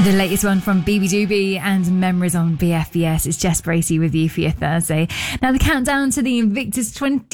The latest one from BB Doobie and Memories on BFBS. It's Jess Bracey with you for your Thursday. Now, the countdown to the Invictus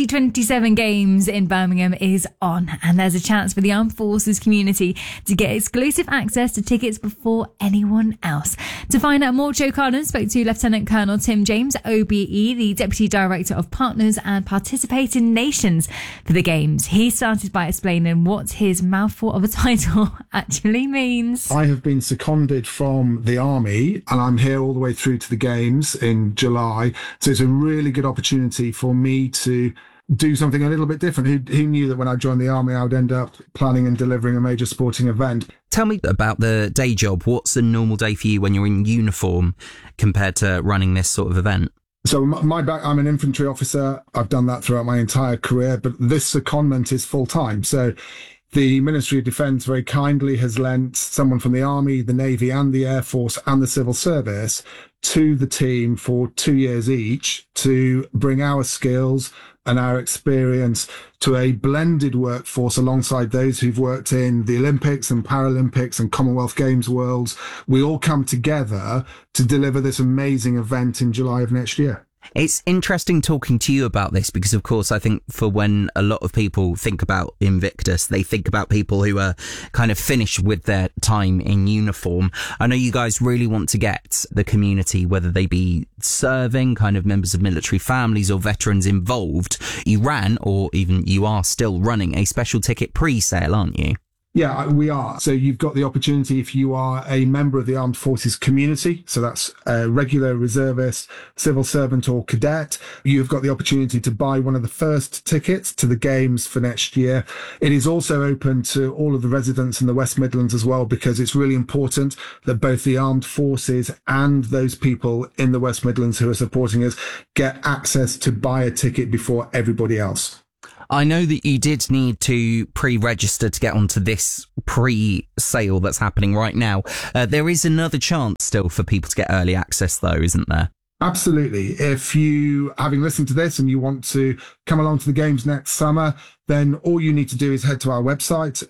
2027 Games in Birmingham is on, and there's a chance for the Armed Forces community to get exclusive access to tickets before anyone else. To find out more, Joe Carden spoke to Lieutenant Colonel Tim James, OBE, the Deputy Director of Partners and Participating Nations for the Games. He started by explaining what his mouthful of a title actually means. I have been seconded from the Army, and I'm here all the way through to the Games in July. So it's a really good opportunity for me to do something a little bit different. Who knew that when I joined the Army, I would end up planning and delivering a major sporting event? Tell me about the day job. What's a normal day for you when you're in uniform compared to running this sort of event? So I'm an infantry officer. I've done that throughout my entire career, but this secondment is full time. So the Ministry of Defence very kindly has lent someone from the Army, the Navy and the Air Force and the Civil Service to the team for 2 years each to bring our skills and our experience to a blended workforce alongside those who've worked in the Olympics and Paralympics and Commonwealth Games worlds. We all come together to deliver this amazing event in July of next year. It's interesting talking to you about this because, of course, I think for when a lot of people think about Invictus, they think about people who are kind of finished with their time in uniform. I know you guys really want to get the community, whether they be serving, kind of members of military families or veterans involved. You ran, or even you are still running, a special ticket pre-sale, aren't you? Yeah, we are. So you've got the opportunity if you are a member of the Armed Forces community, so that's a regular reservist, civil servant or cadet, you've got the opportunity to buy one of the first tickets to the Games for next year. It is also open to all of the residents in the West Midlands as well, because it's really important that both the Armed Forces and those people in the West Midlands who are supporting us get access to buy a ticket before everybody else. I know that you did need to pre-register to get onto this pre-sale that's happening right now. There is another chance still for people to get early access though, isn't there? Absolutely. If you, having listened to this and you want to come along to the Games next summer, then all you need to do is head to our website,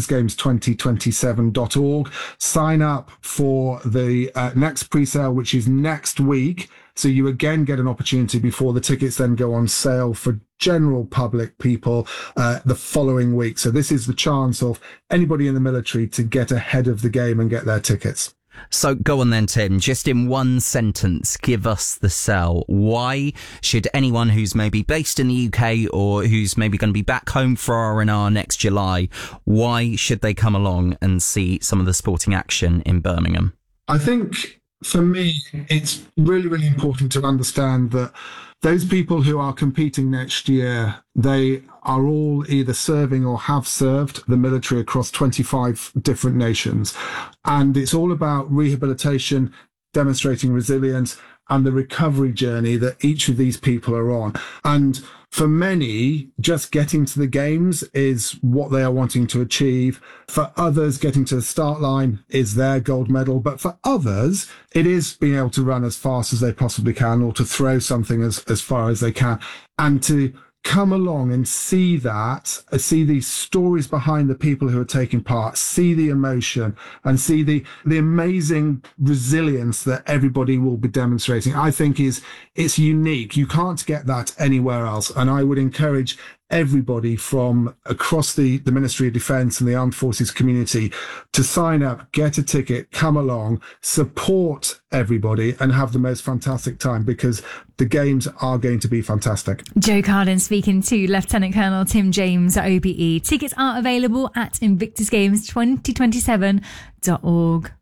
invictusgames2027.org, sign up for the next pre-sale, which is next week. So you again get an opportunity before the tickets then go on sale for general public people the following week. So this is the chance of anybody in the military to get ahead of the game and get their tickets. So go on then, Tim, just in one sentence, give us the sell. Why should anyone who's maybe based in the UK or who's maybe going to be back home for R&R next July, why should they come along and see some of the sporting action in Birmingham? I think for me, it's really, really important to understand that those people who are competing next year, they are all either serving or have served the military across 25 different nations. And it's all about rehabilitation, demonstrating resilience, and the recovery journey that each of these people are on. And for many, just getting to the Games is what they are wanting to achieve. For others, getting to the start line is their gold medal. But for others, it is being able to run as fast as they possibly can or to throw something as far as they can. And to come along and see that, see these stories behind the people who are taking part, see the emotion and see the amazing resilience that everybody will be demonstrating, I think it's unique. You can't get that anywhere else. And I would encourage everybody from across the Ministry of Defence and the Armed Forces community to sign up, get a ticket, come along, support everybody and have the most fantastic time, because the Games are going to be fantastic. Joe Carden speaking to Lieutenant Colonel Tim James at OBE. Tickets are available at invictusgames2027.org.